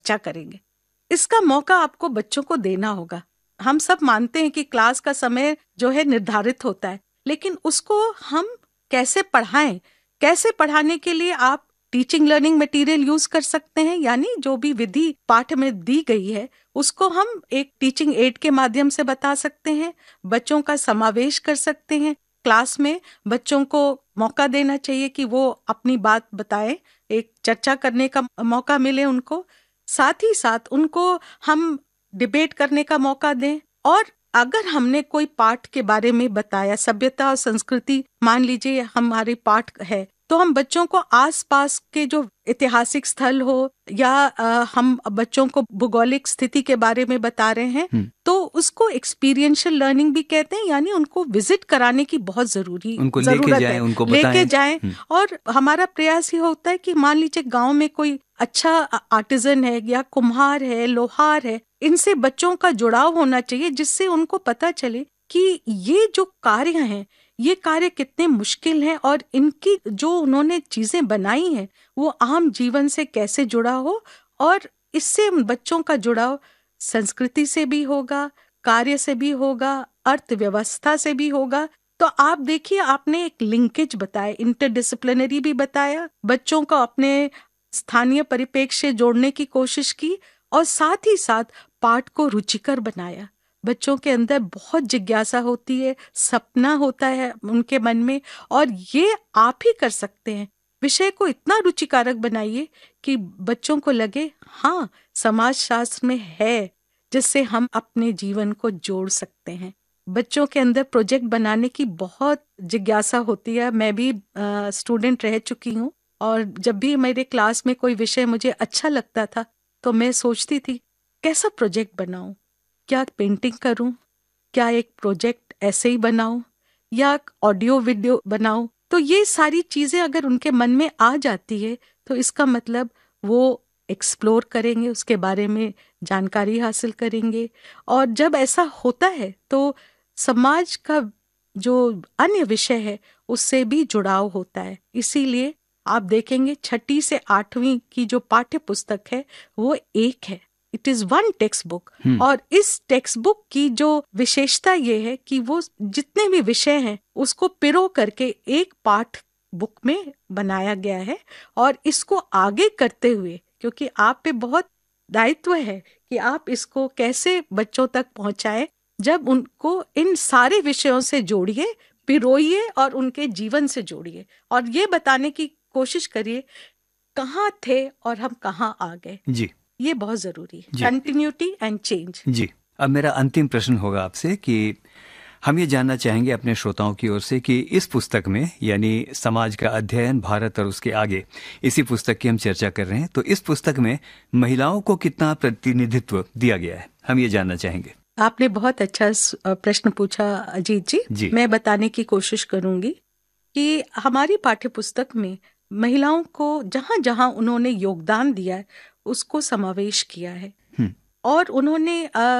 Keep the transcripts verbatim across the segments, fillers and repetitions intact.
चर्चा करेंगे। इसका मौका आपको बच्चों को देना होगा। हम सब मानते हैं कि क्लास का समय जो है निर्धारित होता है, लेकिन उसको हम कैसे पढ़ाएं, कैसे पढ़ाने के लिए आप टीचिंग लर्निंग मटेरियल यूज कर सकते हैं, यानी जो भी विधि पाठ में दी गई है उसको हम एक टीचिंग एड के माध्यम से बता सकते हैं। बच्चों का समावेश कर सकते हैं क्लास में। बच्चों को मौका देना चाहिए कि वो अपनी बात बताएं, एक चर्चा करने का मौका मिले उनको। साथ ही साथ उनको हम डिबेट करने का मौका दें। और अगर हमने कोई पाठ के बारे में बताया, सभ्यता और संस्कृति मान लीजिए हमारे पाठ है, तो हम बच्चों को आसपास के जो ऐतिहासिक स्थल हो या आ, हम बच्चों को भौगोलिक स्थिति के बारे में बता रहे हैं, तो उसको एक्सपीरियंशियल लर्निंग भी कहते हैं, यानी उनको विजिट कराने की बहुत जरूरी उनको जरूरत लेके जाएं, है, उनको लेके बताएं। जाएं। और हमारा प्रयास ये होता है कि मान लीजिए गांव में कोई अच्छा आर्टिजन है या कुम्हार है, लोहार है, इनसे बच्चों का जुड़ाव होना चाहिए, जिससे उनको पता चले कि ये जो कार्य हैं ये कार्य कितने मुश्किल हैं और इनकी जो उन्होंने चीजें बनाई हैं वो आम जीवन से कैसे जुड़ा हो। और इससे बच्चों का जुड़ाव संस्कृति से भी होगा, कार्य से भी होगा, अर्थव्यवस्था से भी होगा। तो आप देखिए, आपने एक लिंकेज बताया, इंटरडिसिप्लिनरी भी बताया, बच्चों को अपने स्थानीय परिप्रेक्ष्य से जोड़ने की कोशिश की, और साथ ही साथ पाठ को रुचिकर बनाया। बच्चों के अंदर बहुत जिज्ञासा होती है, सपना होता है उनके मन में, और ये आप ही कर सकते हैं। विषय को इतना रुचिकारक बनाइए कि बच्चों को लगे हाँ, समाज शास्त्र में है जिससे हम अपने जीवन को जोड़ सकते हैं। बच्चों के अंदर प्रोजेक्ट बनाने की बहुत जिज्ञासा होती है। मैं भी स्टूडेंट रह चुकी हूँ, और जब भी मेरे क्लास में कोई विषय मुझे अच्छा लगता था तो मैं सोचती थी कैसा प्रोजेक्ट बनाऊं, क्या पेंटिंग करूं, क्या एक प्रोजेक्ट ऐसे ही बनाऊं, या ऑडियो वीडियो बनाऊं। तो ये सारी चीजें अगर उनके मन में आ जाती है तो इसका मतलब वो एक्सप्लोर करेंगे, उसके बारे में जानकारी हासिल करेंगे। और जब ऐसा होता है तो समाज का जो अन्य विषय है उससे भी जुड़ाव होता है। इसीलिए आप देखेंगे छठी से आठवीं की जो पाठ्य पुस्तक है वो एक है, it is one text book. और इस टेक्स्ट बुक की जो विशेषता ये है कि वो जितने भी विषय हैं उसको पिरो करके एक पाठ बुक में बनाया गया है। और इसको आगे करते हुए, क्योंकि आप पे बहुत दायित्व है कि आप इसको कैसे बच्चों तक पहुंचाएं, जब उनको इन सारे विषयों से जोड़िए, पिरोइए और उनके जीवन से जोड़िए, और ये बताने की कोशिश करिए कहाँ थे और हम कहाँ आ गए। जी, ये बहुत जरूरी है, कंटिन्यूटी एंड चेंज। जी, अब मेरा अंतिम प्रश्न होगा आपसे कि हम ये जानना चाहेंगे अपने श्रोताओं की ओर से कि इस पुस्तक में, यानी समाज का अध्ययन भारत और उसके आगे, इसी पुस्तक की हम चर्चा कर रहे हैं, तो इस पुस्तक में महिलाओं को कितना प्रतिनिधित्व दिया गया है, हम ये जानना चाहेंगे। आपने बहुत अच्छा प्रश्न पूछा अजीत जी, जी। मैं बताने की कोशिश करूंगी कि हमारी पाठ्य पुस्तक में महिलाओं को जहां जहां उन्होंने योगदान दिया है उसको समावेश किया है। और उन्होंने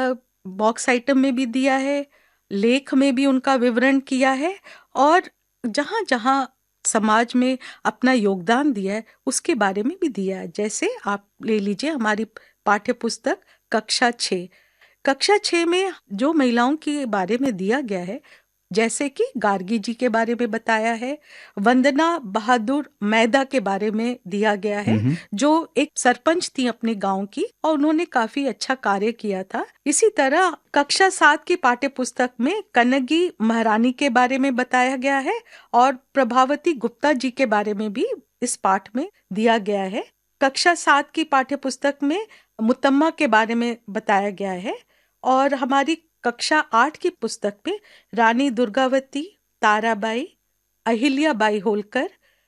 बॉक्स आइटम में भी दिया है, लेख में भी उनका विवरण किया है, और जहां जहां समाज में अपना योगदान दिया है उसके बारे में भी दिया है। जैसे आप ले लीजिए हमारी पाठ्य पुस्तक कक्षा छः, कक्षा छः में जो महिलाओं के बारे में दिया गया है, जैसे कि गार्गी जी के बारे में बताया है, वंदना बहादुर मैदा के बारे में दिया गया है, जो एक सरपंच थी अपने गांव की और उन्होंने काफी अच्छा कार्य किया था। इसी तरह कक्षा सात की पाठ्य पुस्तक में कनगी महारानी के बारे में बताया गया है, और प्रभावती गुप्ता जी के बारे में भी इस पाठ में दिया गया है। कक्षा सात की पाठ्य पुस्तक में मुतम्मा के बारे में बताया गया है, और हमारी कक्षा आठ की पुस्तक में रानी दुर्गावती, ताराबाई, अहिल्याबाई होलकर,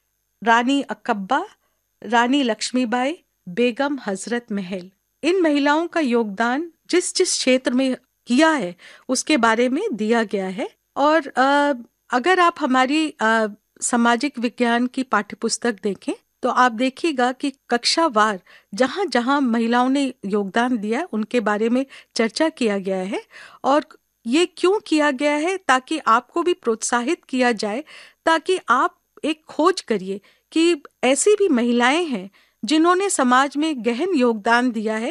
रानी अकब्बा, रानी लक्ष्मीबाई, बेगम हजरत महल, इन महिलाओं का योगदान जिस जिस क्षेत्र में किया है उसके बारे में दिया गया है। और आ, अगर आप हमारी आ, सामाजिक विज्ञान की पाठ्यपुस्तक देखें तो आप देखिएगा कि कक्षावार जहां जहां महिलाओं ने योगदान दिया उनके बारे में चर्चा किया गया है। और ये क्यों किया गया है, ताकि आपको भी प्रोत्साहित किया जाए, ताकि आप एक खोज करिए कि ऐसी भी महिलाएं हैं जिन्होंने समाज में गहन योगदान दिया है